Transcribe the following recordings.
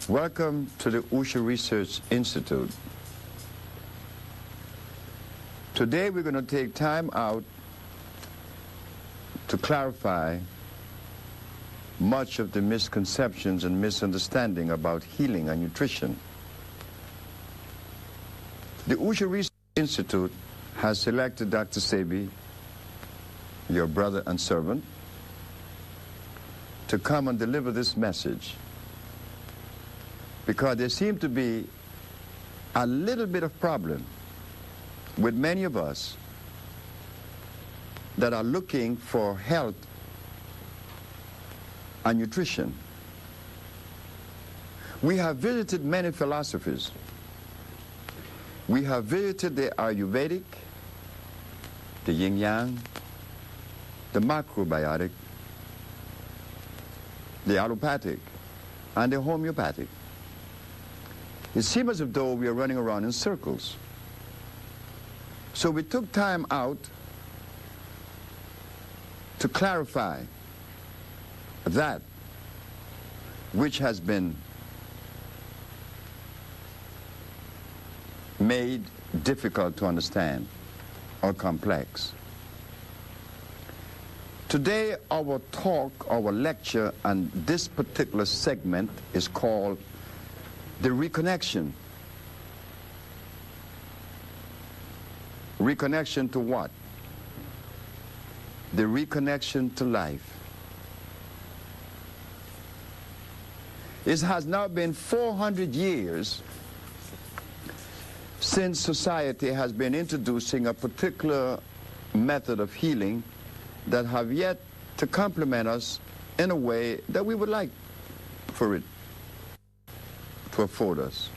Welcome to the Usha Research Institute. Today we're going to take time out to clarify much of the misconceptions and misunderstanding about healing and nutrition. The Usha Research Institute has selected Dr. Sebi, your brother and servant, to come and deliver this message, because there seems to be a little bit of problem with many of us that are looking for health and nutrition. We have visited many philosophies. We have visited the Ayurvedic, the Yin-Yang, the macrobiotic, the allopathic, and the homeopathic. It seems as though we are running around in circles. So we took time out to clarify that which has been made difficult to understand or complex. Today our talk, our lecture, and this particular segment is called The Reconnection. Reconnection to what? The reconnection to life. It has now been 400 years since society has been introducing a particular method of healing that have yet to complement us in a way that we would like for it to afford us.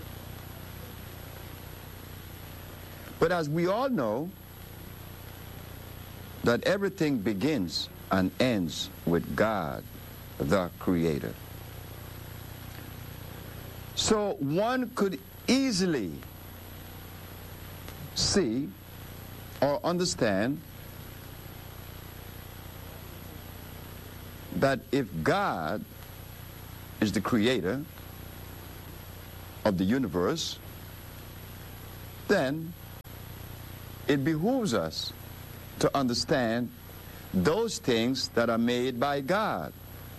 But as we all know, that everything begins and ends with God, the Creator. So one could easily see or understand that if God is the creator of the universe, then it behooves us to understand those things that are made by God.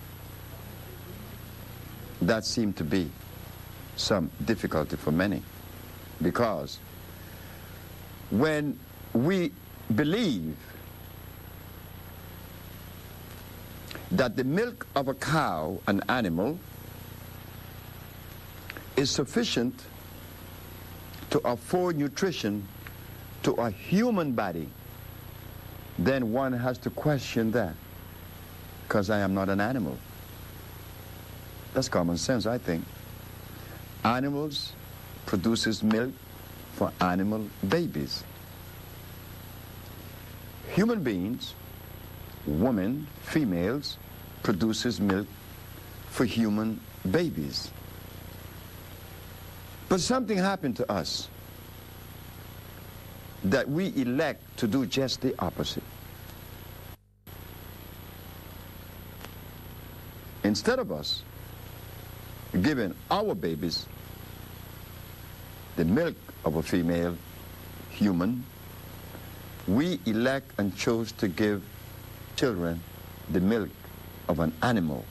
That seemed to be some difficulty for many, because when we believe that the milk of a cow, an animal, is sufficient to afford nutrition to a human body, then one has to question that, because I am not an animal. That's common sense, I think. Animals produces milk for animal babies. Human beings, women, females, produces milk for human babies. But something happened to us that we elect to do just the opposite. Instead of us giving our babies the milk of a female human, we elect and chose to give children the milk of an animal.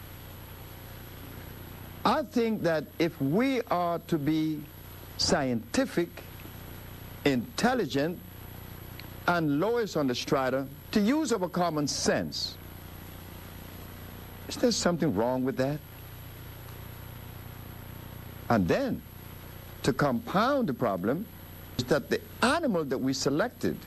I think that if we are to be scientific, intelligent, and lowest on the strata, to use our common sense, is there something wrong with that? And then, to compound the problem, is that the animal that we selected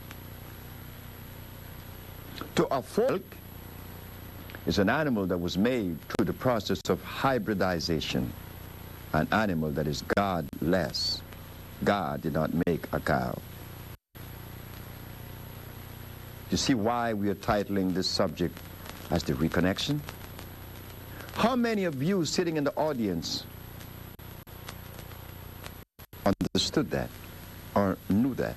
to afford milk is an animal that was made through the process of hybridization, an animal that is godless. God did not make a cow. You see why we are titling this subject as The Reconnection? How many of you sitting in the audience understood that or knew that?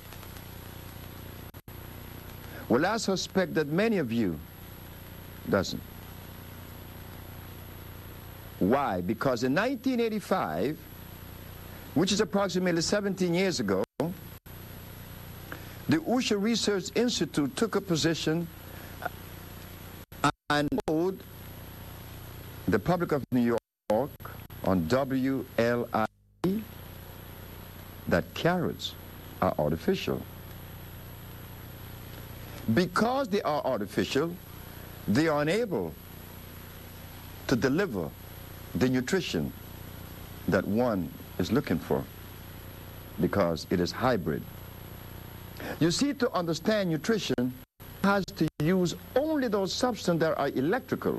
Well, I suspect that many of you doesn't. Why? Because in 1985, which is approximately 17 years ago, the Usher Research Institute took a position and told the public of New York on WLIE that carrots are artificial. Because they are artificial, they are unable to deliver the nutrition that one is looking for, because it is hybrid. You see, to understand nutrition, has to use only those substances that are electrical.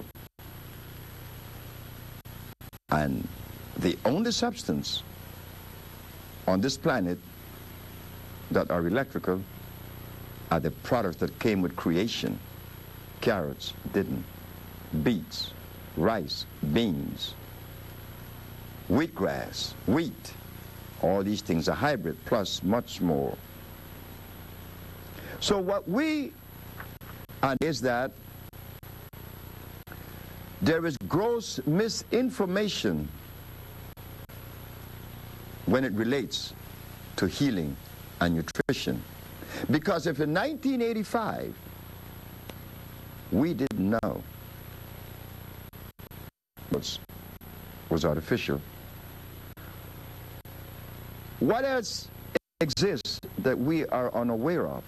And the only substance on this planet that are electrical are the products that came with creation. Carrots didn't. Beets, rice, beans, wheatgrass, wheat. All these things are hybrid, plus much more. So what we is that there is gross misinformation when it relates to healing and nutrition. Because if in 1985 we didn't know was artificial, what else exists that we are unaware of?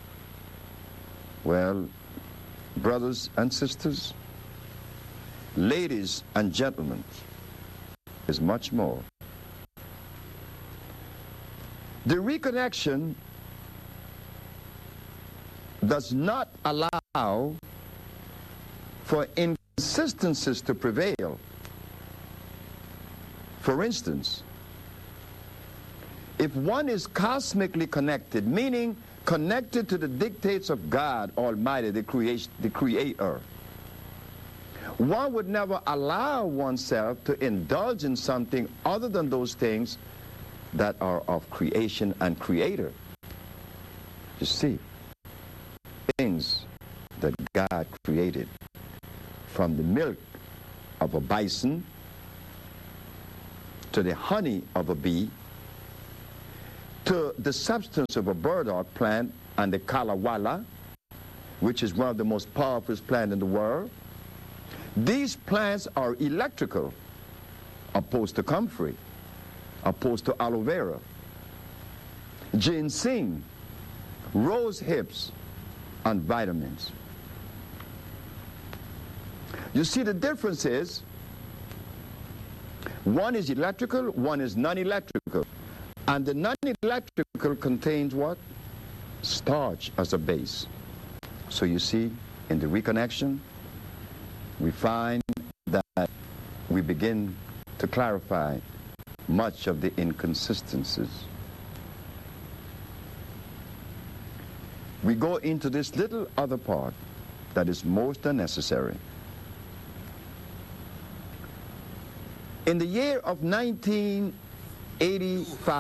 Well, brothers and sisters, ladies and gentlemen, is much more. The reconnection does not allow for inconsistencies to prevail. For instance, if one is cosmically connected, meaning connected to the dictates of God Almighty, the Creator, one would never allow oneself to indulge in something other than those things that are of creation and Creator. You see, things that God created, from the milk of a bison to the honey of a bee, to the substance of a burdock plant and the kalawala, which is one of the most powerful plants in the world. These plants are electrical, opposed to comfrey, opposed to aloe vera, ginseng, rose hips, and vitamins. You see, the difference is one is electrical, one is non-electrical. And the non-electrical contains what? Starch as a base. So you see, in the reconnection, we find that we begin to clarify much of the inconsistencies. We go into this little other part that is most unnecessary. In the year of 1985,